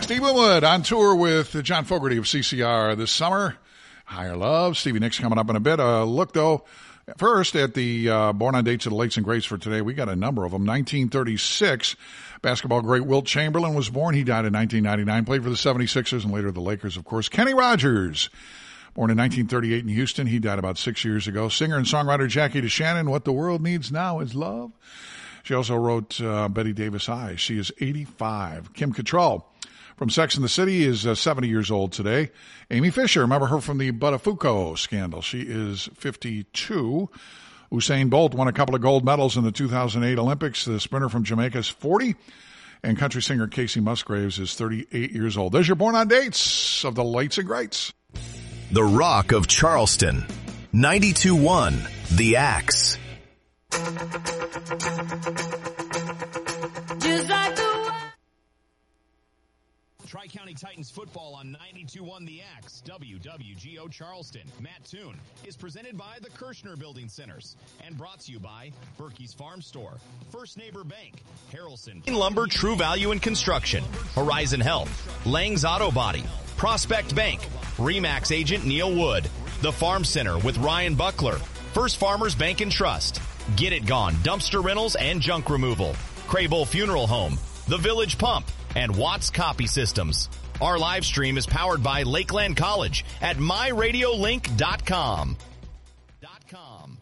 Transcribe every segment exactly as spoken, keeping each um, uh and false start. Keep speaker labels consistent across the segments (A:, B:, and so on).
A: Steve Winwood on tour with John Fogerty of C C R this summer. Higher Love. Stevie Nicks coming up in a bit. Uh, look, though, first at the uh, Born on Dates of the Lates and Greats for today. We got a number of them. nineteen thirty-six, basketball great Wilt Chamberlain was born. He died in nineteen ninety-nine, played for the seventy-sixers and later the Lakers, of course. Kenny Rogers, born in nineteen thirty-eight in Houston. He died about six years ago. Singer and songwriter Jackie DeShannon, What the World Needs Now is Love. She also wrote uh, Betty Davis Eyes. She is eighty-five. Kim Cattrall from Sex and the City is uh, seventy years old today. Amy Fisher, remember her from the Buttafuoco scandal. She is fifty-two. Usain Bolt won a couple of gold medals in the two thousand eight Olympics. The sprinter from Jamaica is forty. And country singer Casey Musgraves is thirty-eight years old. There's your Born on Dates of the Lates and Greats.
B: The Rock of Charleston. ninety-two point one. The Axe.
C: Just like the
D: Tri-County Titans football on ninety-two point one The Axe, W W G O Charleston. Matt Toon is presented by the Kirshner Building Centers and brought to you by Berkey's Farm Store, First Neighbor Bank, Harrelson Lumber, True Value in Construction, Horizon Health, Lang's Auto Body, Prospect Bank, Remax agent Neil Wood, The Farm Center with Ryan Buckler, First Farmers Bank and Trust, Get It Gone Dumpster Rentals and Junk Removal, Crable Funeral Home, The Village Pump, and Watts Copy Systems. Our live stream is powered by Lakeland College at my radio link dot com. .com.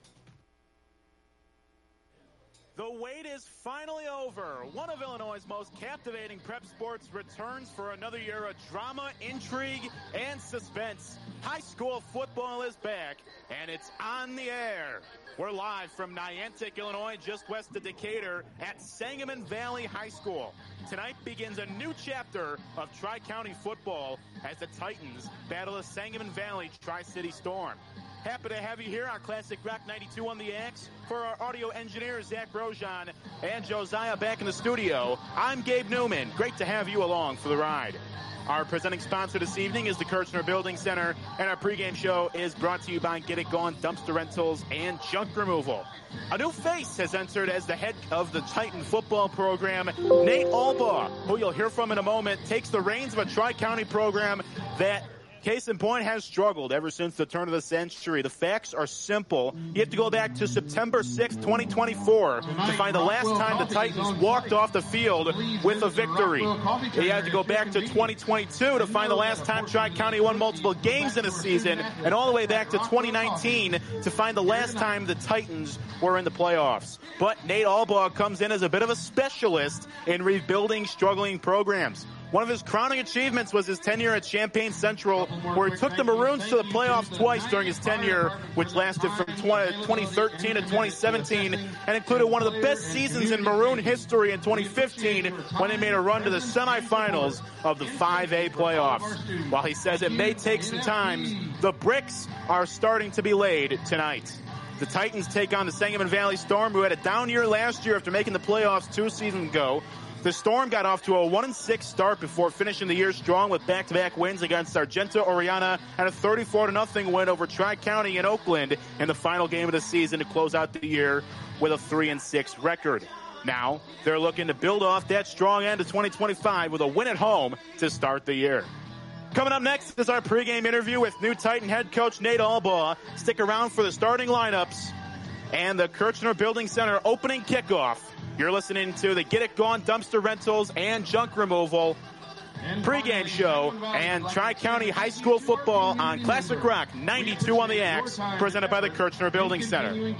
E: The wait is finally over. One of Illinois' most captivating prep sports returns for another year of drama, intrigue, and suspense. High school football is back, and it's on the air. We're live from Niantic, Illinois, just west of Decatur at Sangamon Valley High School. Tonight begins a new chapter of Tri-County football as the Titans battle the Sangamon Valley Tri-City Storm. Happy to have you here on Classic Rock ninety-two on the Axe. For our audio engineers, Zach Rojan and Josiah back in the studio, I'm Gabe Newman. Great to have you along for the ride. Our presenting sponsor this evening is the Kirshner Building Center, and our pregame show is brought to you by Get It Gone Dumpster Rentals and Junk Removal. A new face has entered as the head of the Titan football program. Nate Albaugh, who you'll hear from in a moment, takes the reins of a Tri-County program that, case in point, has struggled ever since the turn of the century. The facts are simple. You have to go back to September sixth, twenty twenty-four to find the last time the Titans walked off the field with a victory. You have to go back to twenty twenty-two to find the last time Tri-County won multiple games in a season, and all the way back to twenty nineteen to find the last time the Titans were in the playoffs. But Nate Albaugh comes in as a bit of a specialist in rebuilding struggling programs. One of his crowning achievements was his tenure at Champaign Central, where he took the Maroons to the playoffs twice during his tenure, which lasted from twenty thirteen to twenty seventeen, and included one of the best seasons in Maroon history in twenty fifteen, when they made a run to the semifinals of the five A playoffs. While he says it may take some time, the bricks are starting to be laid tonight. The Titans take on the Sangamon Valley Storm, who had a down year last year after making the playoffs two seasons ago. The Storm got off to a one and six start before finishing the year strong with back-to-back wins against Sargento Oriana and a thirty-four to nothing win over Tri-County in Oakland in the final game of the season to close out the year with a three and six record. Now, they're looking to build off that strong end of twenty twenty-five with a win at home to start the year. Coming up next is our pregame interview with new Titan head coach Nate Albaugh. Stick around for the starting lineups and the Kirshner Building Center opening kickoff. You're listening to the Get It Gone Dumpster Rentals and Junk Removal pregame show and Tri-County High School football on Classic Rock ninety-two on the Axe, presented by the Kirshner Building Center.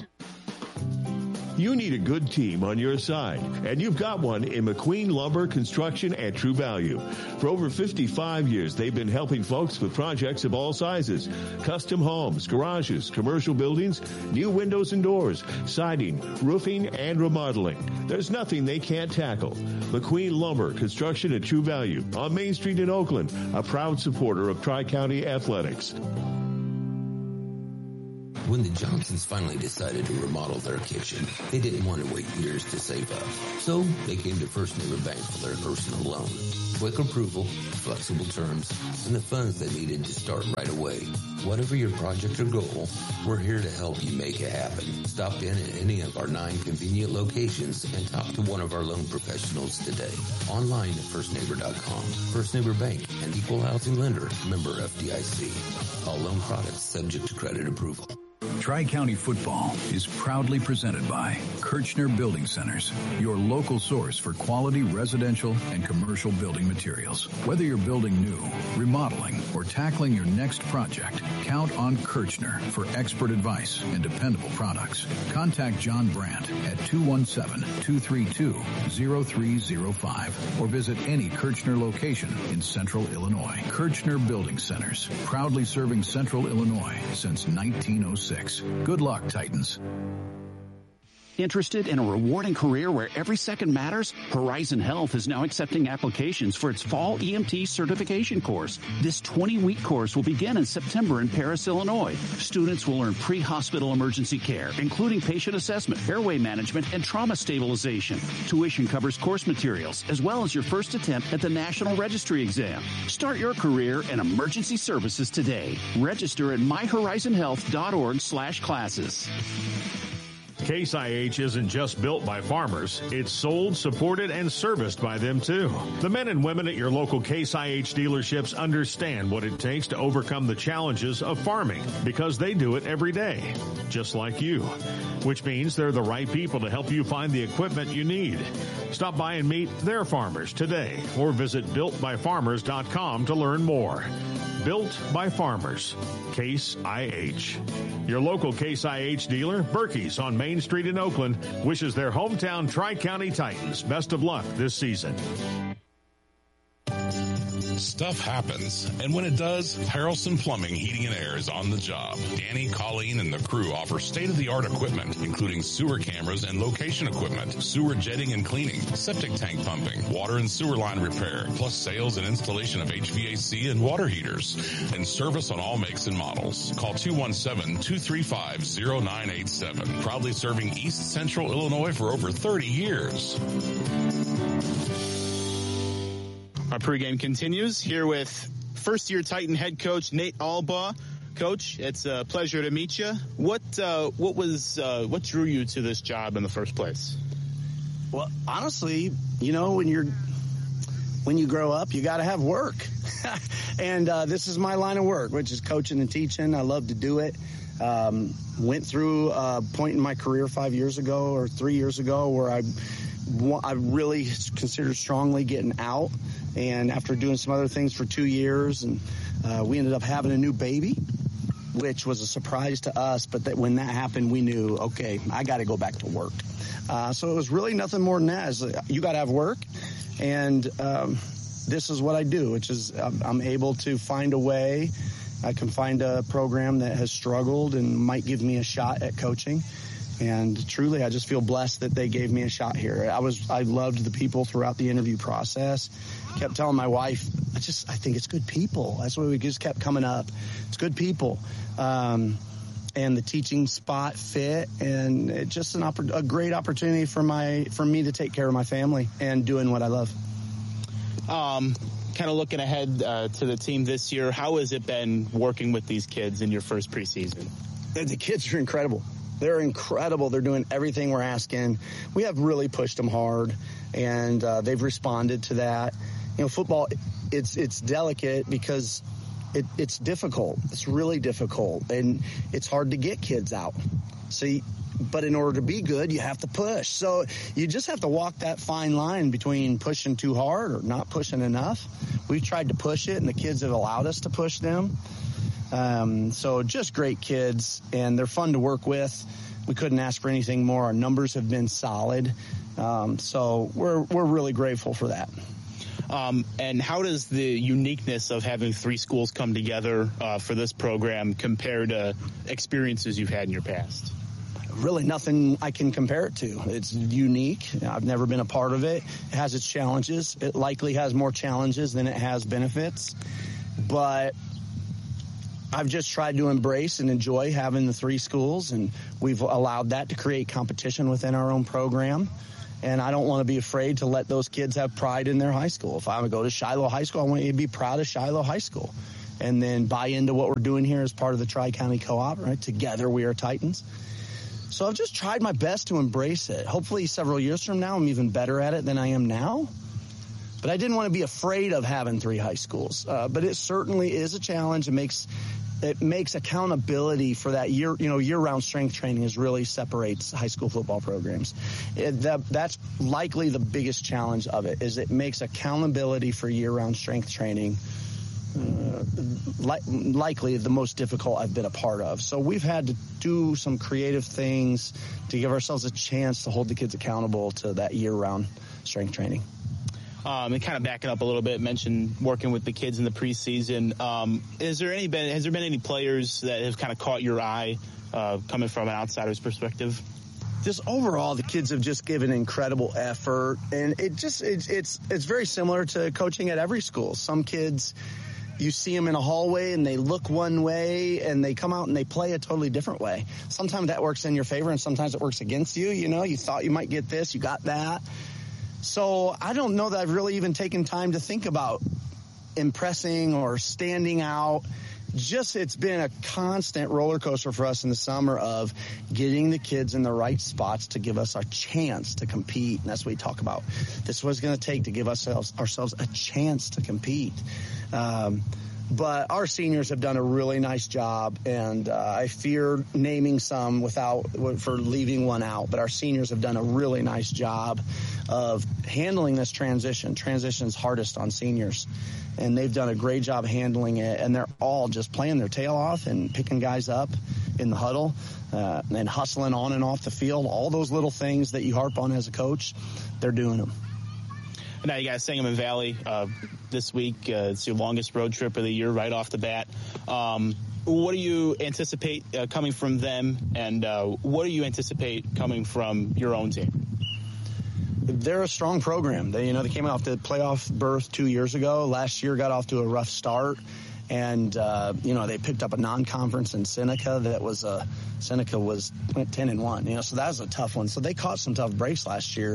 F: You need a good team on your side, and you've got one in McQueen Lumber, Construction, and True Value. For over fifty-five years, they've been helping folks with projects of all sizes: custom homes, garages, commercial buildings, new windows and doors, siding, roofing, and remodeling. There's nothing they can't tackle. McQueen Lumber, Construction, and True Value on Main Street in Oakland, a proud supporter of Tri-County Athletics.
C: When the Johnsons finally decided to remodel their kitchen, they didn't want to wait years to save up. So they came to First Neighbor Bank for their personal loan. Quick approval, flexible terms, and the funds they needed to start right away. Whatever your project or goal, we're here to help you make it happen. Stop in at any of our nine convenient locations and talk to one of our loan professionals today. Online at first neighbor dot com. First Neighbor Bank, an equal housing lender, member F D I C. All loan products subject to credit approval.
G: Tri-County Football is proudly presented by Kirchner Building Centers, your local source for quality residential and commercial building materials. Whether you're building new, remodeling, or tackling your next project, count on Kirchner for expert advice and dependable products. Contact John Brandt at two one seven, two three two, zero three zero five or visit any Kirchner location in Central Illinois. Kirchner Building Centers, proudly serving Central Illinois since nineteen oh six. Good luck, Titans.
H: Interested in a rewarding career where every second matters? Horizon Health is now accepting applications for its fall E M T certification course. This twenty-week course will begin in September in Paris, Illinois. Students will learn pre-hospital emergency care, including patient assessment, airway management, and trauma stabilization. Tuition covers course materials, as well as your first attempt at the National Registry exam. Start your career in emergency services today. Register at my horizon health dot org slash classes.
I: Case I H isn't just built by farmers. It's sold, supported, and serviced by them, too. The men and women at your local Case I H dealerships understand what it takes to overcome the challenges of farming because they do it every day, just like you, which means they're the right people to help you find the equipment you need. Stop by and meet their farmers today or visit built by farmers dot com to learn more. Built by Farmers, Case I H. Your local Case I H dealer, Berkey's on Main Street in Oakland, wishes their hometown Tri-County Titans best of luck this season.
J: Stuff happens, and when it does, Harrelson Plumbing, Heating and Air is on the job. Danny, Colleen, and the crew offer state-of-the-art equipment, including sewer cameras and location equipment, sewer jetting and cleaning, septic tank pumping, water and sewer line repair, plus sales and installation of H V A C and water heaters, and service on all makes and models. Call two one seven, two three five, zero nine eight seven. Proudly serving East Central Illinois for over thirty years.
K: Our pregame continues here with first-year Titan head coach Nate Albaugh. Coach, it's a pleasure to meet you. What uh, what was uh, what drew you to this job in the first place?
L: Well, honestly, you know, when you're when you grow up, you got to have work, and uh, this is my line of work, which is coaching and teaching. I love to do it. Um, went through a point in my career five years ago or three years ago where I I really considered strongly getting out. And after doing some other things for two years, and uh, we ended up having a new baby, which was a surprise to us. But that when that happened, we knew, okay, I got to go back to work. Uh, so it was really nothing more than that. It's like, you got to have work. And um, this is what I do, which is I'm, I'm able to find a way. I can find a program that has struggled and might give me a shot at coaching. And truly, I just feel blessed that they gave me a shot here. I was, I loved the people throughout the interview process. Kept telling my wife, I just, I think it's good people. That's why we just kept coming up. It's good people. Um, and the teaching spot fit, and it's just an oppor- a great opportunity for my, for me to take care of my family and doing what I love.
K: Um, kind of looking ahead uh, to the team this year, how has it been working with these kids in your first preseason?
L: The kids are incredible. They're incredible. They're doing everything we're asking. We have really pushed them hard, and uh, they've responded to that. You know, football, it's it's delicate because it, it's difficult. It's really difficult, and it's hard to get kids out. So, you, but in order to be good, you have to push. So you just have to walk that fine line between pushing too hard or not pushing enough. We've tried to push it, and the kids have allowed us to push them. Um, so just great kids, and they're fun to work with. We couldn't ask for anything more. Our numbers have been solid. Um, so we're, we're really grateful for that.
K: Um, and how does the uniqueness of having three schools come together uh, for this program compare to experiences you've had in your past?
L: Really nothing I can compare it to. It's unique. I've never been a part of it. It has its challenges. It likely has more challenges than it has benefits. But I've just tried to embrace and enjoy having the three schools, and we've allowed that to create competition within our own program. And I don't want to be afraid to let those kids have pride in their high school. If I would go to Shiloh High School, I want you to be proud of Shiloh High School. And then buy into what we're doing here as part of the Tri-County Co-op, right? Together we are Titans. So I've just tried my best to embrace it. Hopefully several years from now, I'm even better at it than I am now. But I didn't want to be afraid of having three high schools. Uh, but it certainly is a challenge. It makes it makes accountability for that year, you know, year-round strength training is really separates high school football programs. It, that, that's likely the biggest challenge of it, is it makes accountability for year-round strength training uh, li- likely the most difficult I've been a part of. So we've had to do some creative things to give ourselves a chance to hold the kids accountable to that year-round strength training.
K: Um, and kind of backing up a little bit, mentioned working with the kids in the preseason. Um, is there any been, has there been any players that have kind of caught your eye uh, coming from an outsider's perspective?
L: Just overall, the kids have just given incredible effort, and it just it's it's it's very similar to coaching at every school. Some kids, you see them in a hallway and they look one way, and they come out and they play a totally different way. Sometimes that works in your favor, and sometimes it works against you. You know, you thought you might get this, you got that. So I don't know that I've really even taken time to think about impressing or standing out. Just it's been a constant roller coaster for us in the summer of getting the kids in the right spots to give us a chance to compete. And that's what we talk about. This is what it's going to take to give ourselves, ourselves a chance to compete. Um, But our seniors have done a really nice job, and uh, I fear naming some without for leaving one out. But our seniors have done a really nice job of handling this transition. Transition's hardest on seniors, and they've done a great job handling it. And they're all just playing their tail off and picking guys up in the huddle uh, and hustling on and off the field. All those little things that you harp on as a coach, they're doing them.
K: Now you got Sangamon Valley uh, this week. Uh, it's your longest road trip of the year right off the bat. Um, what do you anticipate uh, coming from them, and uh, what do you anticipate coming from your own team?
L: They're a strong program. They, you know, they came off the playoff berth two years ago. Last year got off to a rough start. And, uh, you know, they picked up a non-conference in Seneca that was, uh, Seneca was went ten and one, you know, so that was a tough one. So they caught some tough breaks last year.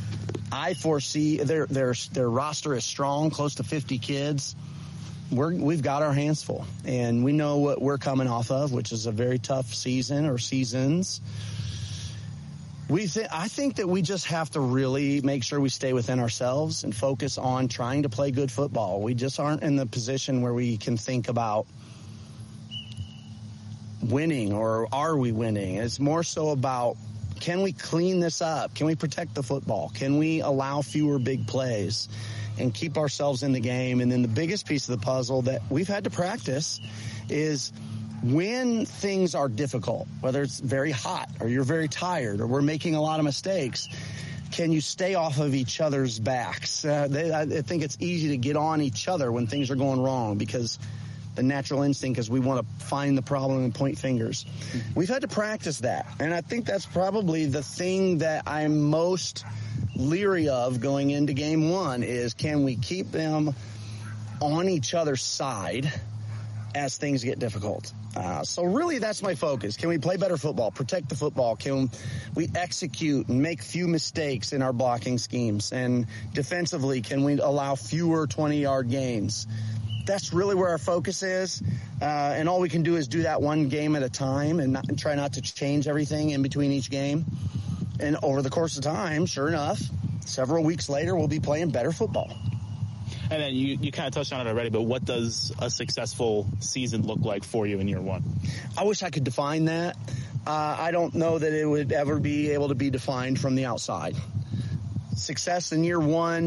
L: I foresee their, their, their roster is strong, close to fifty kids. We're, we've got our hands full, and we know what we're coming off of, which is a very tough season or seasons. We th- I think that we just have to really make sure we stay within ourselves and focus on trying to play good football. We just aren't in the position where we can think about winning or are we winning. It's more so about, can we clean this up? Can we protect the football? Can we allow fewer big plays and keep ourselves in the game? And then the biggest piece of the puzzle that we've had to practice is when things are difficult, whether it's very hot or you're very tired or we're making a lot of mistakes, can you stay off of each other's backs? Uh, they, I think it's easy to get on each other when things are going wrong because the natural instinct is we want to find the problem and point fingers. We've had to practice that, and I think that's probably the thing that I'm most leery of going into game one is, can we keep them on each other's side as things get difficult? Uh, so really that's my focus. Can we play better football, protect the football? Can we execute and make few mistakes in our blocking schemes? And defensively, can we allow fewer twenty-yard gains? That's really where our focus is. Uh, and all we can do is do that one game at a time and, not, and try not to change everything in between each game. And over the course of time, sure enough, several weeks later, we'll be playing better football.
K: And then you, you kind of touched on it already, but what does a successful season look like for you in year one?
L: I wish I could define that. Uh, I don't know that it would ever be able to be defined from the outside. Success in year one,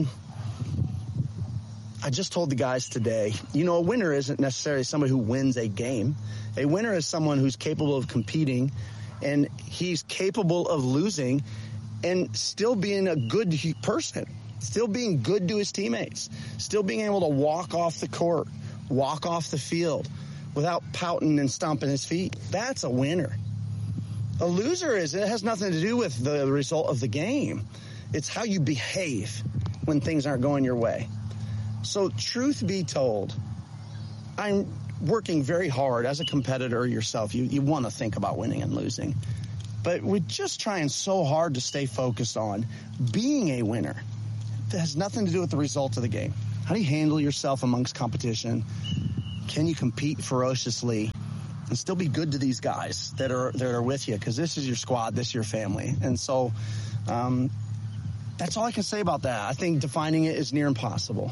L: I just told the guys today, you know, a winner isn't necessarily somebody who wins a game. A winner is someone who's capable of competing, and he's capable of losing and still being a good person. Still being good to his teammates, still being able to walk off the court, walk off the field without pouting and stomping his feet. That's a winner. A loser is, it has nothing to do with the result of the game. It's how you behave when things aren't going your way. So truth be told, I'm working very hard as a competitor yourself. You, you want to think about winning and losing. But we're just trying so hard to stay focused on being a winner. It has nothing to do with the result of the game. How do you handle yourself amongst competition? Can you compete ferociously and still be good to these guys that are that are with you? Because this is your squad, this is your family. And so um, that's all I can say about that. I think defining it is near impossible.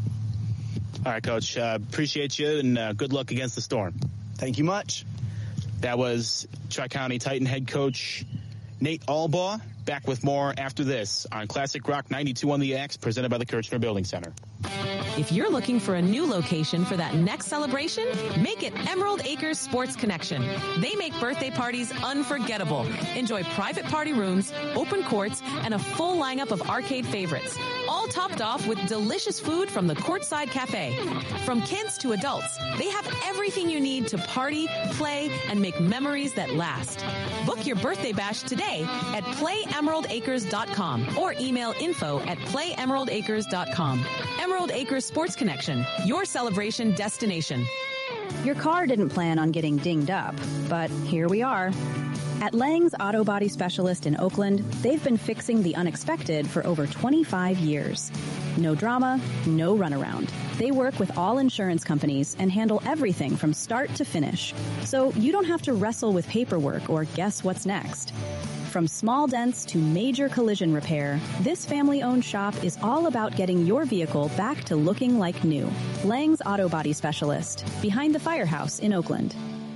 K: All right, Coach. Uh, appreciate you, and uh, good luck against the Storm.
L: Thank you much.
K: That was Tri-County Titan head coach Nate Albaugh. Back with more after this on Classic Rock ninety-two on the X, presented by the Kirchner Building Center.
M: If you're looking for a new location for that next celebration, make it Emerald Acres Sports Connection. They make birthday parties unforgettable. Enjoy private party rooms, open courts, and a full lineup of arcade favorites, all topped off with delicious food from the Courtside Cafe. From kids to adults, they have everything you need to party, play, and make memories that last. Book your birthday bash today at play emerald acres dot com or email info at play emerald acres dot com. Emerald Acres Sports Connection, your celebration destination.
N: Your car didn't plan on getting dinged up, but here we are. At Lang's Auto Body Specialist in Oakland, they've been fixing the unexpected for over twenty-five years. No drama, no runaround. They work with all insurance companies and handle everything from start to finish. So you don't have to wrestle with paperwork or guess what's next. From small dents to major collision repair, this family-owned shop is all about getting your vehicle back to looking like new. Lang's Auto Body Specialist, behind the firehouse in Oakland.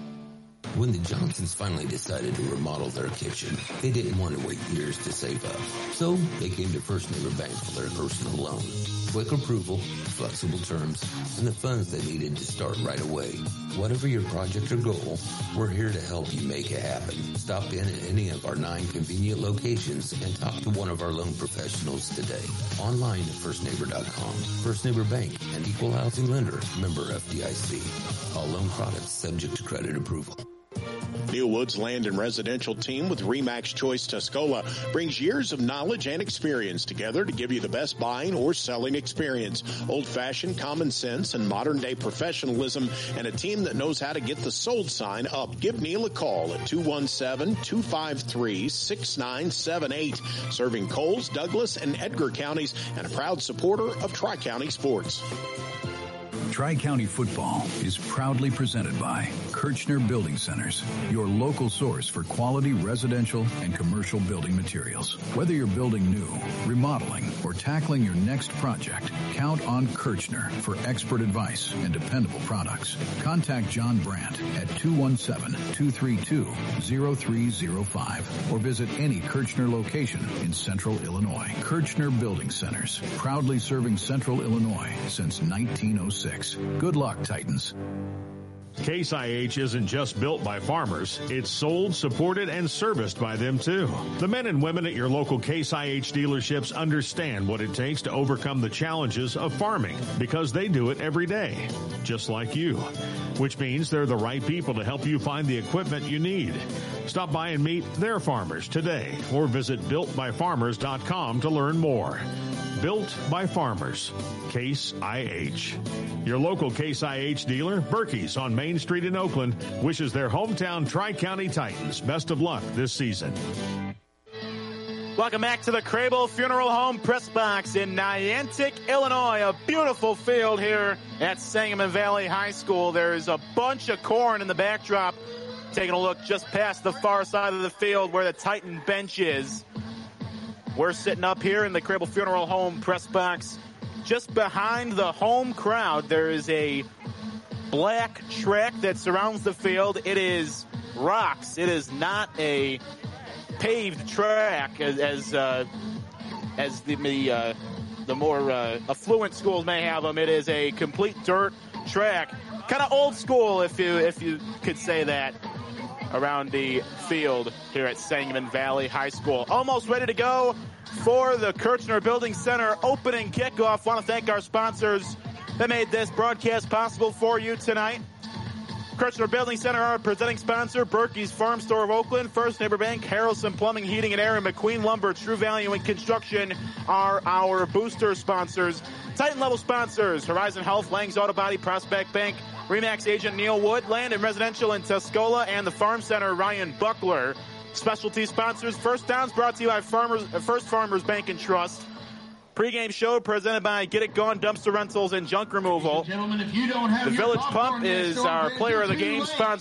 C: When the Johnsons finally decided to remodel their kitchen, they didn't want to wait years to save up. So they came to First Neighbor Bank for their personal loan. Quick approval, flexible terms, and the funds they needed to start right away. Whatever your project or goal, we're here to help you make it happen. Stop in at any of our nine convenient locations and talk to one of our loan professionals today. Online at first neighbor dot com. First Neighbor Bank, an equal housing lender, member F D I C. All loan products subject to credit approval.
O: Neil Woods Land and Residential Team with Remax Choice Tuscola brings years of knowledge and experience together to give you the best buying or selling experience. Old-fashioned common sense and modern-day professionalism, and a team that knows how to get the sold sign up. Give Neil a call at two one seven, two five three, six nine seven eight. Serving Coles, Douglas, and Edgar counties, and a proud supporter of Tri-County sports.
G: Tri-County football is proudly presented by Kirchner Building Centers, your local source for quality residential and commercial building materials. Whether you're building new, remodeling, or tackling your next project, count on Kirchner for expert advice and dependable products. Contact John Brandt at two one seven, two three two, zero three zero five or visit any Kirchner location in Central Illinois. Kirchner Building Centers, proudly serving Central Illinois since nineteen oh six. Good luck, Titans.
I: Case I H isn't just built by farmers. It's sold, supported, and serviced by them, too. The men and women at your local Case I H dealerships understand what it takes to overcome the challenges of farming because they do it every day, just like you, which means they're the right people to help you find the equipment you need. Stop by and meet their farmers today or visit built by farmers dot com to learn more. Built by Farmers, Case I H. Your local Case I H dealer, Berkey's on Main Street in Oakland, wishes their hometown Tri-County Titans best of luck this season.
E: Welcome back to the Crable Funeral Home Press Box in Niantic, Illinois. A beautiful field here at Sangamon Valley High School. There's a bunch of corn in the backdrop. Taking a look just past the far side of the field where the Titan bench is. We're sitting up here in the Crable Funeral Home press box. Just behind the home crowd, there is a black track that surrounds the field. It is rocks. It is not a paved track as as, uh, as the the, uh, the more uh, affluent schools may have them. It is a complete dirt track, kind of old school, if you if you could say that, around the field here at Sangamon Valley High School. Almost ready to go for the Kirchner Building Center opening kickoff. Want to thank our sponsors that made this broadcast possible for you tonight. Kirchner Building Center, our presenting sponsor, Berkey's Farm Store of Oakland, First Neighbor Bank, Harrelson Plumbing, Heating and Air, and McQueen Lumber, True Value and Construction are our booster sponsors. Titan level sponsors, Horizon Health, Lang's Auto Body, Prospect Bank, RE/MAX agent Neil Wood, Land and Residential in Tuscola, and the Farm Center Ryan Buckler. Specialty sponsors, First Downs, brought to you by Farmers, First Farmers Bank and Trust. Pre-game show presented by Get It Gone Dumpster Rentals and Junk Removal.
P: Gentlemen, if you don't have
E: the
P: your
E: Village
P: popcorn
E: Pump is
P: store,
E: our player of the game
P: too late.
E: sponsor.